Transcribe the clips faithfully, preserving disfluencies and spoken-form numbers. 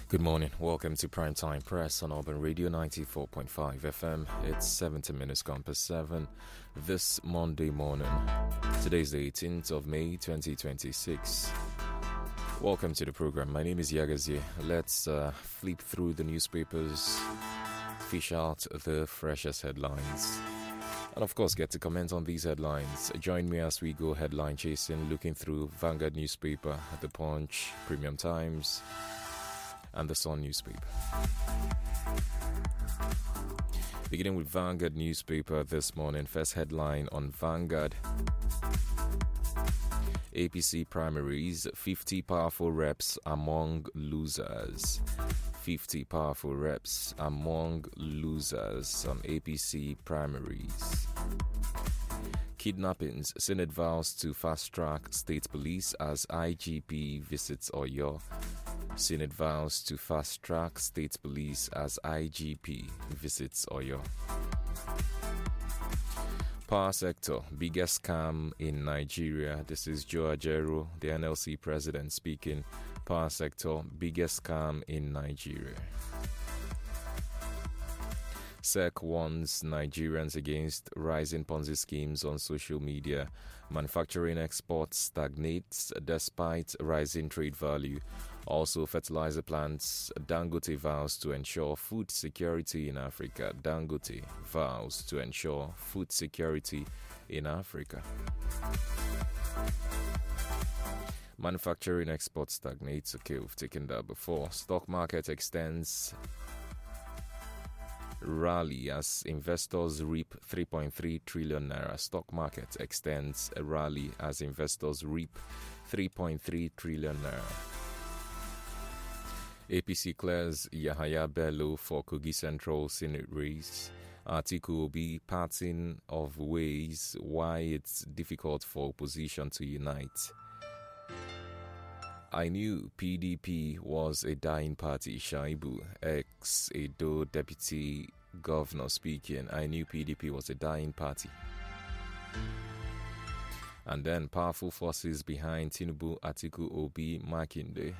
Good morning. Welcome to Primetime Press on Urban Radio ninety-four point five F M. It's seventy minutes gone past seven this Monday morning. Today's the eighteenth of May twenty twenty-six. Welcome to the program. My name is Yagazie. Let's uh, flip through the newspapers, fish out the freshest headlines, and of course get to comment on these headlines. Join me as we go headline chasing, looking through Vanguard newspaper, The Punch, Premium Times, and the Sun newspaper. Beginning with Vanguard newspaper this morning, first headline on Vanguard: A P C primaries, fifty powerful reps among losers. fifty powerful reps among losers on A P C primaries. Kidnappings, Senate vows to fast-track state police as I G P visits Oyo. Senate vows to fast-track state police as I G P visits Oyo. Power sector, biggest scam in Nigeria. This is Joe Ajero, the N L C president, speaking. Power sector, biggest scam in Nigeria. S E C warns Nigerians against rising Ponzi schemes on social media. Manufacturing exports stagnates despite rising trade value. Also, fertilizer plants. Dangote vows to ensure food security in Africa. Dangote vows to ensure food security in Africa. Manufacturing exports stagnates. Okay, we've taken that before. Stock market extends rally as investors reap three point three trillion naira. Stock market extends a rally as investors reap three point three trillion naira. A P C clears Yahaya Bello for Kogi Central Senate race. Article will be parting of ways why it's difficult for opposition to unite. I knew P D P was a dying party. Shaibu, ex-Edo deputy governor, speaking. I knew P D P was a dying party. And then powerful forces behind Tinubu, Atiku, Obi, Makinde.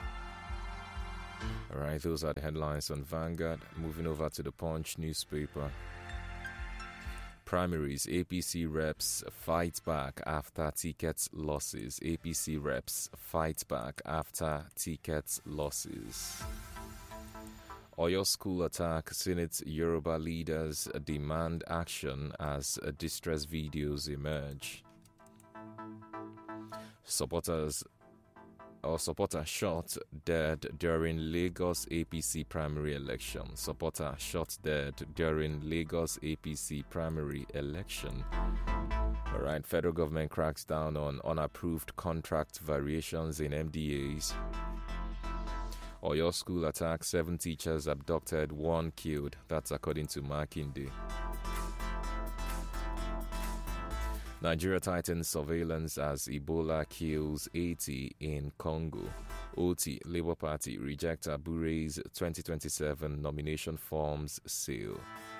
All right, those are the headlines on Vanguard. Moving over to the Punch newspaper. Primaries, A P C reps fight back after ticket losses. A P C reps fight back after ticket losses. Oyo school attack, Senate Yoruba leaders demand action as distress videos emerge. Supporters or supporter shot dead during Lagos A P C primary election. Supporter shot dead during Lagos A P C primary election. All right, federal government cracks down on unapproved contract variations in M D As. Oyo school attack, seven teachers abducted, one killed. That's according to Makinde. Nigeria tightens surveillance as Ebola kills eighty in Congo. O T, Labour Party, reject Abure's twenty twenty-seven nomination forms sale.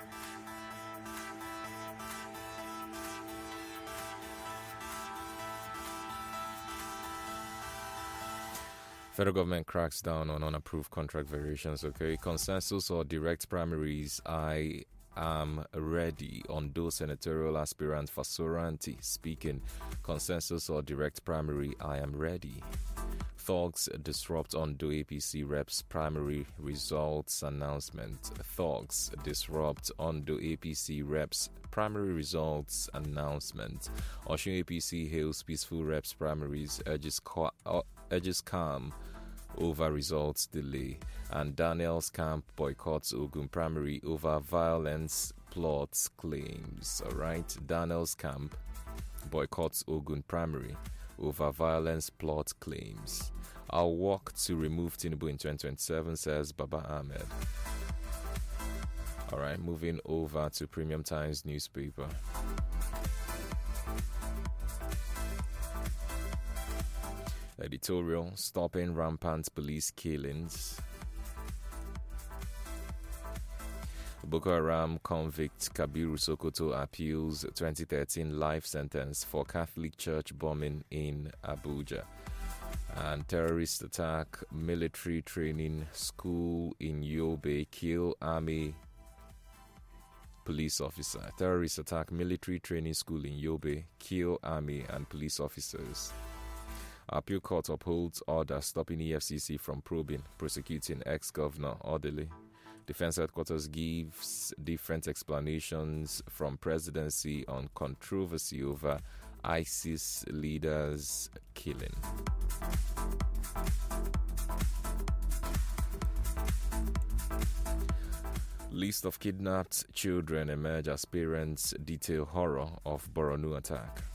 Federal government cracks down on unapproved contract variations. Okay, consensus or direct primaries. I am ready. Ondo senatorial aspirant for Soranti speaking. Consensus or direct primary. I am ready. Thugs disrupt Ondo A P C reps primary results announcement. Thugs disrupt Ondo A P C reps primary results announcement. Osun A P C hails peaceful reps primaries, urges, co- uh, urges calm over results delay. And Daniel's camp boycotts Ogun primary over violence plots claims. Alright, Daniel's camp boycotts Ogun primary over violence plot claims. I'll work to remove Tinubu in twenty twenty-seven, says Baba Ahmed. Alright, moving over to Premium Times newspaper. Editorial, stopping rampant police killings. Boko Haram convict Kabiru Sokoto appeals twenty thirteen life sentence for Catholic church bombing in Abuja. And terrorist attack, military training school in Yobe, kill army police officer. Terrorist attack, military training school in Yobe, kill army and police officers. Appeal court upholds order stopping E F C C from probing, prosecuting ex-governor Odele. Defense headquarters gives different explanations from presidency on controversy over ISIS leaders killing. List of kidnapped children emerge as parents detail horror of Borno attack.